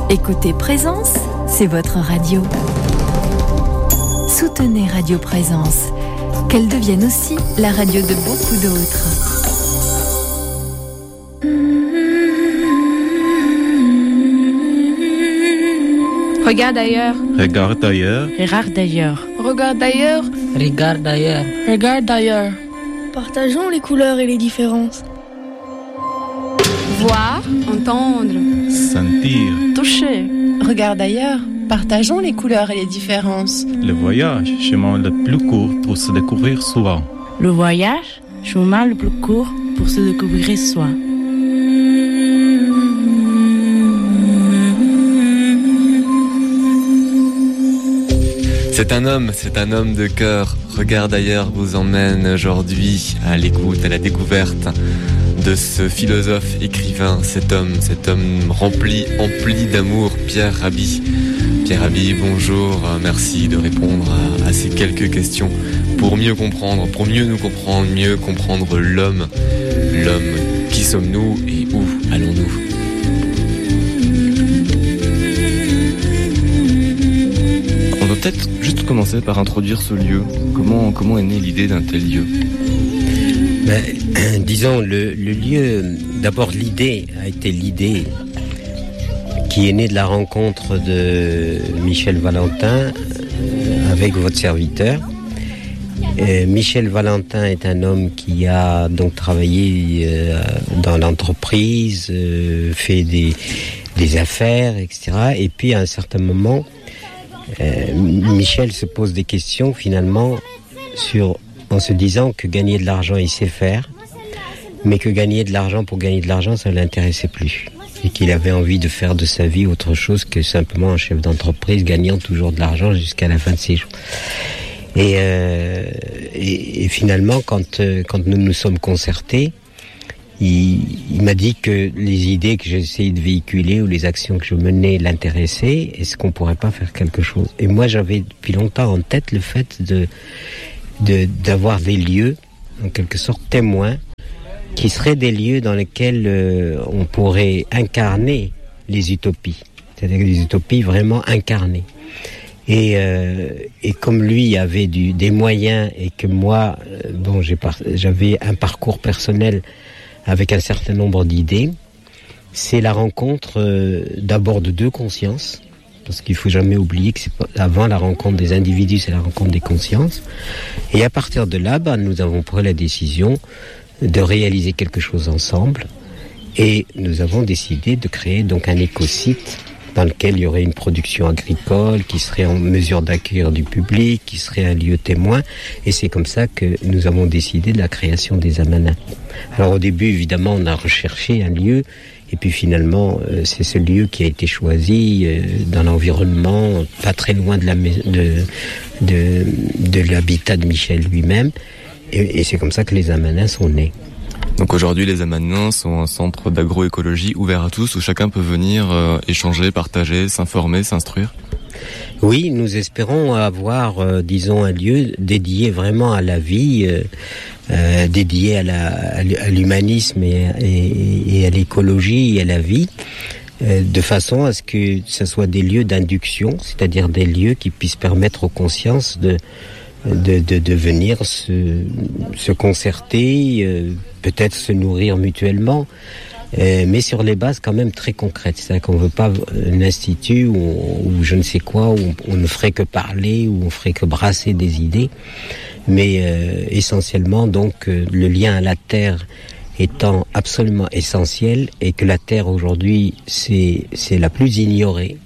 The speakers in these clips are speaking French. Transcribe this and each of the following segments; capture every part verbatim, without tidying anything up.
Écoutez Présence, c'est votre radio. Soutenez Radio Présence, qu'elle devienne aussi la radio de beaucoup d'autres. Regarde ailleurs. Regarde ailleurs. Regarde ailleurs. Regarde ailleurs. Regarde ailleurs. Regarde ailleurs. Partageons les couleurs et les différences. Voir, entendre, sentir, toucher. Regarde ailleurs. Partageons les couleurs et les différences. Le voyage, chemin le plus court pour se découvrir soi. Le voyage, chemin le plus court pour se découvrir soi. C'est un homme, c'est un homme de cœur. Regarde ailleurs vous emmène aujourd'hui à l'écoute, à la découverte de ce philosophe, écrivain, cet homme, cet homme rempli, empli d'amour, Pierre Rabhi. Pierre Rabhi, bonjour, merci de répondre à, à ces quelques questions pour mieux comprendre, pour mieux nous comprendre, mieux comprendre l'homme. L'homme, qui sommes-nous et où allons-nous ? On va peut-être juste commencer par introduire ce lieu. Comment, comment est née l'idée d'un tel lieu ? Ben, disons, le, le lieu, d'abord l'idée a été l'idée qui est née de la rencontre de Michel Valentin avec votre serviteur. Euh, Michel Valentin est un homme qui a donc travaillé euh, dans l'entreprise, euh, fait des, des affaires, et cetera. Et puis à un certain moment, euh, Michel se pose des questions finalement sur... en se disant que gagner de l'argent, il sait faire, mais que gagner de l'argent pour gagner de l'argent, ça ne l'intéressait plus. Et qu'il avait envie de faire de sa vie autre chose que simplement un chef d'entreprise gagnant toujours de l'argent jusqu'à la fin de ses jours. Et, euh, et, et finalement, quand, quand nous nous sommes concertés, il, il m'a dit que les idées que j'essayais de véhiculer ou les actions que je menais l'intéressaient. Est-ce qu'on pourrait pas faire quelque chose ? Et moi, j'avais depuis longtemps en tête le fait de... De, d'avoir des lieux, en quelque sorte témoins, qui seraient des lieux dans lesquels euh, on pourrait incarner les utopies, c'est-à-dire les utopies vraiment incarnées. Et, euh, et comme lui avait du, des moyens et que moi, euh, bon, j'ai par, j'avais un parcours personnel avec un certain nombre d'idées, c'est la rencontre euh, d'abord de deux consciences. Parce qu'il ne faut jamais oublier que c'est pas, avant la rencontre des individus, c'est la rencontre des consciences. Et à partir de là, bah, nous avons pris la décision de réaliser quelque chose ensemble. Et nous avons décidé de créer donc un écosite dans lequel il y aurait une production agricole qui serait en mesure d'accueillir du public, qui serait un lieu témoin. Et c'est comme ça que nous avons décidé de la création des Amanins. Alors au début, évidemment, on a recherché un lieu. Et puis finalement, euh, c'est ce lieu qui a été choisi euh, dans l'environnement, pas très loin de, la, de, de, de l'habitat de Michel lui-même. Et, et c'est comme ça que les Amanins sont nés. Donc aujourd'hui, les Amanins sont un centre d'agroécologie ouvert à tous, où chacun peut venir euh, échanger, partager, s'informer, s'instruire. Oui, nous espérons avoir, euh, disons, un lieu dédié vraiment à la vie, euh, euh, dédié à, la, à l'humanisme et, et, et à l'écologie et à la vie, euh, de façon à ce que ce soit des lieux d'induction, c'est-à-dire des lieux qui puissent permettre aux consciences de, de, de, de venir se, se concerter, euh, peut-être se nourrir mutuellement. Euh, mais sur les bases quand même très concrètes. C'est-à-dire qu'on ne veut pas un institut où, où je ne sais quoi, où on, on ne ferait que parler, où on ferait que brasser des idées, mais euh, essentiellement donc euh, le lien à la terre étant absolument essentiel, et que la terre aujourd'hui c'est, c'est la plus ignorée.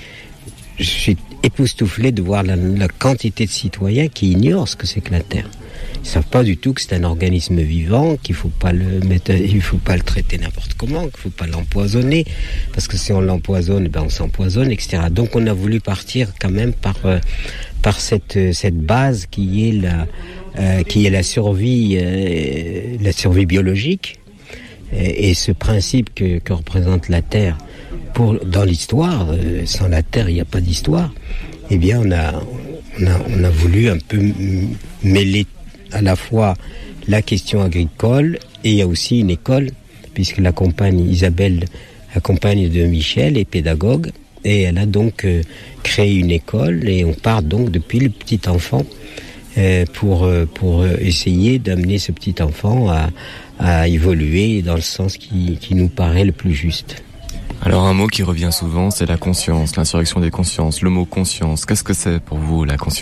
Je suis époustouflé de voir la, la quantité de citoyens qui ignorent ce que c'est que la terre. Ils ne savent pas du tout que c'est un organisme vivant, qu'il faut pas le mettre, il faut pas le traiter n'importe comment, qu'il faut pas l'empoisonner, parce que si on l'empoisonne, ben on s'empoisonne, et cetera. Donc on a voulu partir quand même par euh, par cette cette base qui est la euh, qui est la survie euh, la survie biologique, et, et ce principe que, que représente la Terre pour dans l'histoire. Euh, sans la Terre, il n'y a pas d'histoire. Eh bien, on a on a on a voulu un peu mêler à la fois la question agricole, et il y a aussi une école, puisque la compagne Isabelle, la compagne de Michel, est pédagogue, Et elle a donc euh, créé une école et on part donc depuis le petit enfant euh, pour, euh, pour essayer d'amener ce petit enfant à, à évoluer dans le sens qui, qui nous paraît le plus juste. Alors un mot qui revient souvent, c'est la conscience, l'insurrection des consciences, le mot conscience. Qu'est-ce que c'est pour vous la conscience ?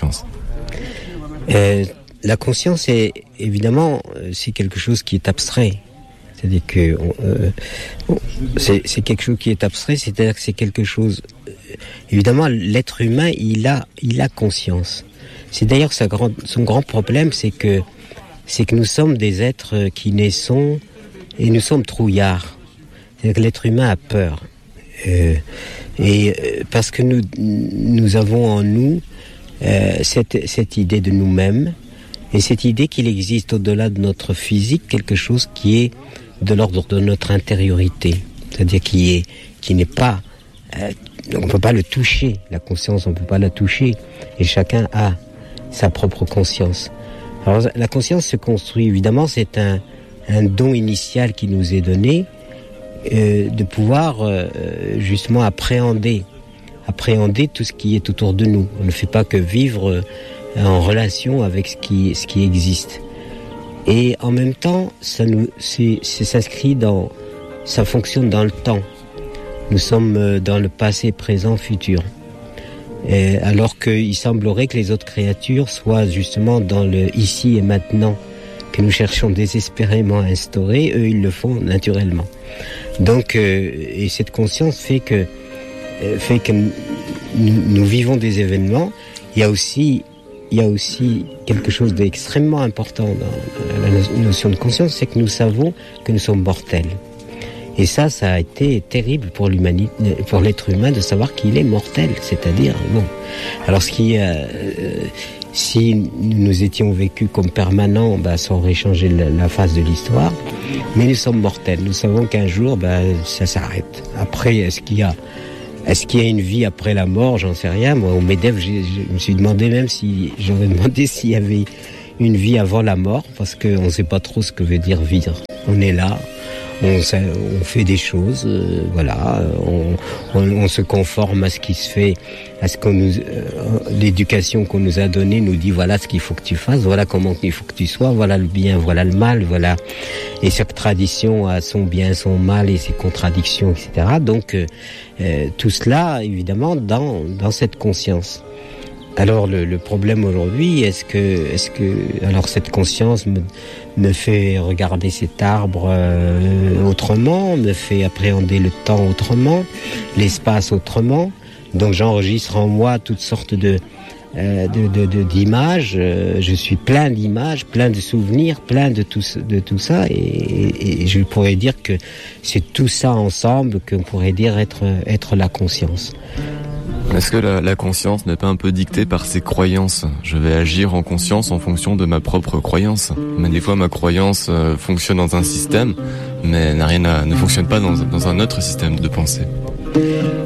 euh, La conscience, est évidemment, c'est quelque chose qui est abstrait. C'est-à-dire que euh, c'est, c'est quelque chose qui est abstrait, c'est-à-dire que c'est quelque chose. Évidemment, l'être humain, il a, il a conscience. C'est d'ailleurs sa grande, son grand problème, c'est que, c'est que nous sommes des êtres qui naissons et nous sommes trouillards. C'est-à-dire que l'être humain a peur, euh, et euh, parce que nous, nous avons en nous euh, cette, cette idée de nous-mêmes et cette idée qu'il existe au-delà de notre physique quelque chose qui est de l'ordre de notre intériorité, c'est-à-dire qui est, qui n'est pas, euh, on ne peut pas le toucher, la conscience, on ne peut pas la toucher, et chacun a sa propre conscience. Alors la conscience se construit, évidemment, c'est un, un don initial qui nous est donné, euh, de pouvoir euh, justement appréhender, appréhender tout ce qui est autour de nous. On ne fait pas que vivre euh, en relation avec ce qui, ce qui existe. Et en même temps, ça nous, c'est, c'est s'inscrit dans, ça fonctionne dans le temps. Nous sommes dans le passé, présent, futur. Et alors qu'il semblerait que les autres créatures soient justement dans le ici et maintenant, que nous cherchons désespérément à instaurer, eux ils le font naturellement. Donc, euh, et cette conscience fait que, euh, fait que nous, nous vivons des événements. Il y a aussi Il y a aussi quelque chose d'extrêmement important dans la notion de conscience, c'est que nous savons que nous sommes mortels. Et ça, ça a été terrible pour l'humanité, pour l'être humain de savoir qu'il est mortel. C'est-à-dire, bon. Alors, ce qui, euh, si nous étions vécus comme permanents, bah, ça aurait changé la, la face de l'histoire. Mais nous sommes mortels. Nous savons qu'un jour, bah, ça s'arrête. Après, est-ce qu'il y a Est-ce qu'il y a une vie après la mort ? J'en sais rien. Moi, au MEDEF, je, je me suis demandé même si, j'aurais demandé s'il y avait une vie avant la mort, parce qu'on ne sait pas trop ce que veut dire vivre. On est là, on, on fait des choses, euh, voilà, on, on, on se conforme à ce qui se fait, à ce qu'on nous, euh, l'éducation qu'on nous a donnée nous dit voilà ce qu'il faut que tu fasses, voilà comment il faut que tu sois, voilà le bien, voilà le mal, voilà. Et chaque tradition a son bien, son mal et ses contradictions, et cetera. Donc euh, euh, tout cela, évidemment, dans dans cette conscience. Alors le, le problème aujourd'hui, est-ce que, est-ce que, alors cette conscience me, me fait regarder cet arbre euh, autrement, me fait appréhender le temps autrement, l'espace autrement. Donc j'enregistre en moi toutes sortes de, euh, de, de, de d'images. Euh, je suis plein d'images, plein de souvenirs, plein de tout, de tout ça. Et, et, et je pourrais dire que c'est tout ça ensemble qu'on pourrait dire être, être la conscience. Est-ce que la, la conscience n'est pas un peu dictée par ses croyances ? Je vais agir en conscience en fonction de ma propre croyance. Mais des fois, ma croyance euh, fonctionne dans un système, mais n'a rien à, ne fonctionne pas dans, dans un autre système de pensée.